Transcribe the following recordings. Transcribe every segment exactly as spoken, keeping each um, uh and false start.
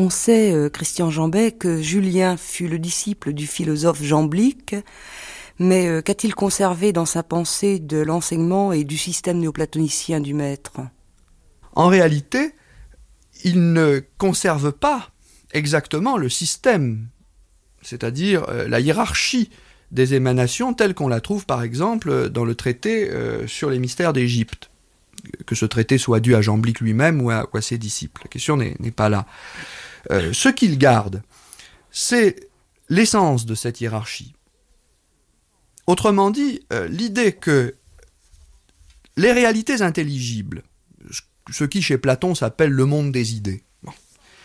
On sait, euh, Christian Jambet, que Julien fut le disciple du philosophe Jamblique, mais euh, qu'a-t-il conservé dans sa pensée de l'enseignement et du système néoplatonicien du maître ? En réalité, il ne conserve pas exactement le système, c'est-à-dire euh, la hiérarchie des émanations telle qu'on la trouve par exemple dans le traité euh, sur les mystères d'Égypte, que ce traité soit dû à Jamblique lui-même ou à, ou à ses disciples. La question n'est, n'est pas là. Euh, ce qu'il garde, c'est l'essence de cette hiérarchie. Autrement dit, euh, l'idée que les réalités intelligibles, ce qui chez Platon s'appelle le monde des idées, bon,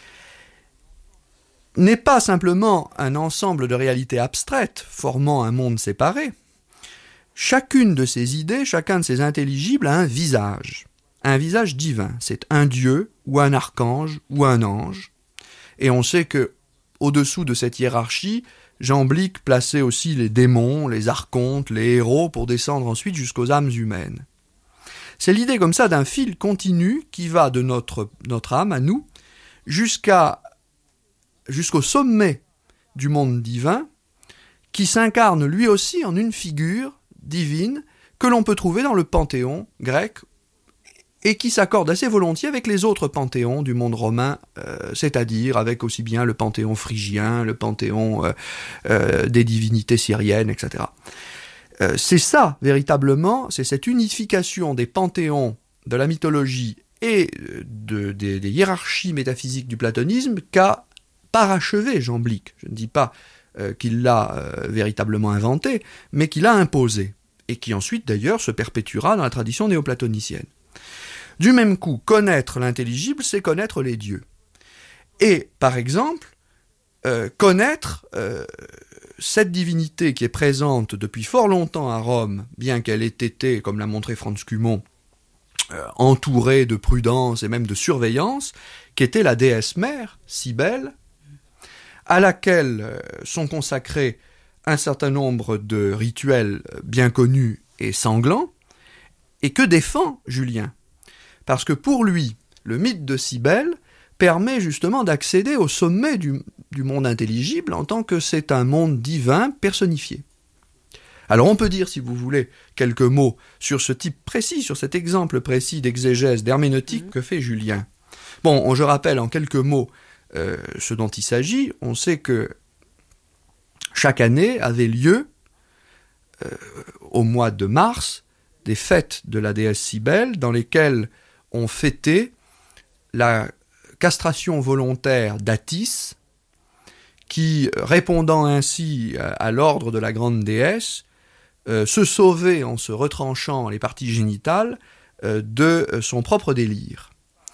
n'est pas simplement un ensemble de réalités abstraites formant un monde séparé. Chacune de ces idées, chacun de ces intelligibles a un visage, un visage divin. C'est un dieu ou un archange ou un ange. Et on sait que au-dessous de cette hiérarchie, Jamblique plaçait aussi les démons, les archontes, les héros pour descendre ensuite jusqu'aux âmes humaines. C'est l'idée comme ça d'un fil continu qui va de notre, notre âme à nous jusqu'à, jusqu'au sommet du monde divin qui s'incarne lui aussi en une figure divine que l'on peut trouver dans le panthéon grec et qui s'accorde assez volontiers avec les autres panthéons du monde romain, euh, c'est-à-dire avec aussi bien le panthéon phrygien, le panthéon euh, euh, des divinités syriennes, et cetera. Euh, c'est ça, véritablement, c'est cette unification des panthéons de la mythologie et de, de, des hiérarchies métaphysiques du platonisme qu'a parachevé Jamblique. Je ne dis pas euh, qu'il l'a euh, véritablement inventé, mais qu'il a imposé, et qui ensuite d'ailleurs se perpétuera dans la tradition néoplatonicienne. Du même coup, connaître l'intelligible, c'est connaître les dieux. Et, par exemple, euh, connaître euh, cette divinité qui est présente depuis fort longtemps à Rome, bien qu'elle ait été, comme l'a montré Franz Cumont, euh, entourée de prudence et même de surveillance, qui était la déesse mère, Cybèle, à laquelle euh, sont consacrés un certain nombre de rituels bien connus et sanglants, et que défend Julien. Parce que pour lui, le mythe de Cybèle permet justement d'accéder au sommet du, du monde intelligible en tant que c'est un monde divin personnifié. Alors on peut dire, si vous voulez, quelques mots sur ce type précis, sur cet exemple précis d'exégèse, d'herméneutique mmh. que fait Julien. Bon, je rappelle en quelques mots euh, ce dont il s'agit. On sait que chaque année avait lieu, euh, au mois de mars, des fêtes de la déesse Cybèle dans lesquelles on fêtait la castration volontaire d'Attis, qui, répondant ainsi à, à l'ordre de la grande déesse, euh, se sauvait en se retranchant les parties génitales euh, de son propre délire.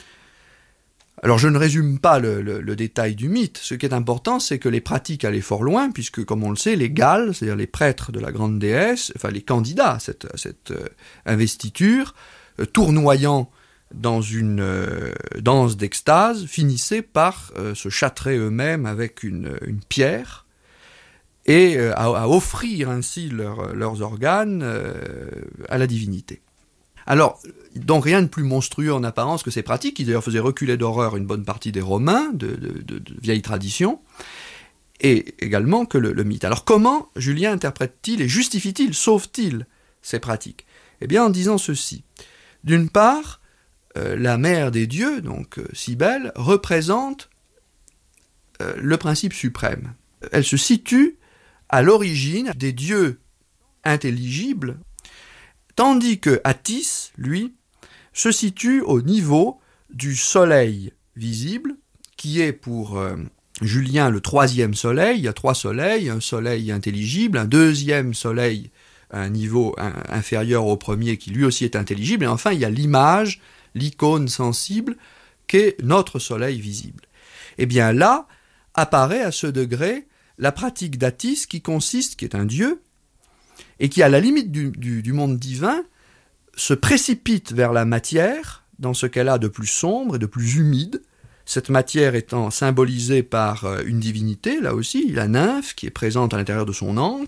Alors je ne résume pas le, le, le détail du mythe, ce qui est important c'est que les pratiques allaient fort loin, puisque comme on le sait, les Galles, c'est-à-dire les prêtres de la grande déesse, enfin les candidats à cette, à cette euh, investiture, euh, tournoyant dans une euh, danse d'extase, finissaient par euh, se châtrer eux-mêmes avec une, une pierre et euh, à, à offrir ainsi leur, leurs organes euh, à la divinité. Alors, donc rien de plus monstrueux en apparence que ces pratiques, qui d'ailleurs faisaient reculer d'horreur une bonne partie des Romains, de, de, de, de vieilles traditions, et également que le, le mythe. Alors comment Julien interprète-t-il et justifie-t-il, sauve-t-il ces pratiques ? Eh bien en disant ceci. D'une part, euh, la mère des dieux, donc euh, Cybèle, représente euh, le principe suprême. Elle se situe à l'origine des dieux intelligibles, tandis que Attis, lui, se situe au niveau du soleil visible, qui est pour euh, Julien le troisième soleil. Il y a trois soleils, un soleil intelligible, un deuxième soleil à un niveau un, inférieur au premier qui lui aussi est intelligible, et enfin il y a l'image, l'icône sensible, qu'est notre soleil visible. Et bien là, apparaît à ce degré la pratique d'Attis qui consiste, qui est un dieu, et qui, à la limite du, du, du monde divin, se précipite vers la matière, dans ce qu'elle a de plus sombre et de plus humide, cette matière étant symbolisée par une divinité, là aussi, la nymphe, qui est présente à l'intérieur de son antre,